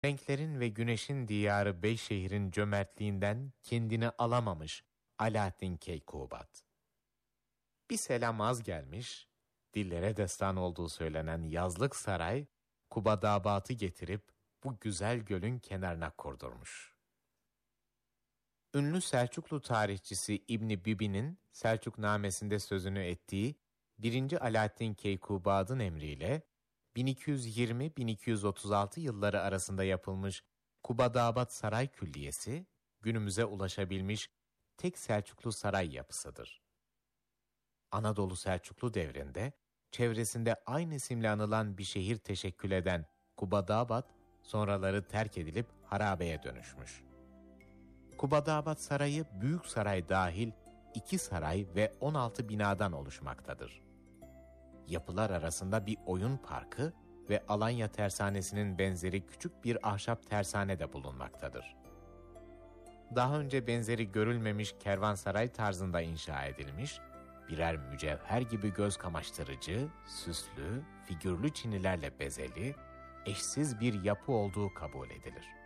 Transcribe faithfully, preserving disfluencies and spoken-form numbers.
Renklerin ve güneşin diyarı Beyşehir'in cömertliğinden kendini alamamış Alaaddin Keykubat. Bir selam az gelmiş, dillere destan olduğu söylenen yazlık saray, Kubadabat'ı getirip bu güzel gölün kenarına kurdurmuş. Ünlü Selçuklu tarihçisi İbn Bibi'nin Selçuknamesinde sözünü ettiği birinci Alaaddin Keykubat'ın emriyle bin iki yüz yirmi bin iki yüz otuz altı yılları arasında yapılmış Kubadabat Saray Külliyesi, günümüze ulaşabilmiş tek Selçuklu saray yapısıdır. Anadolu Selçuklu devrinde, çevresinde aynı isimle anılan bir şehir teşekkül eden Kubadabat, sonraları terk edilip harabeye dönüşmüş. Kubadabat Sarayı, Büyük Saray dahil iki saray ve on altı binadan oluşmaktadır. Yapılar arasında bir oyun parkı ve Alanya Tersanesi'nin benzeri küçük bir ahşap tersane de bulunmaktadır. Daha önce benzeri görülmemiş kervansaray tarzında inşa edilmiş, birer mücevher gibi göz kamaştırıcı, süslü, figürlü çinilerle bezeli, eşsiz bir yapı olduğu kabul edilir.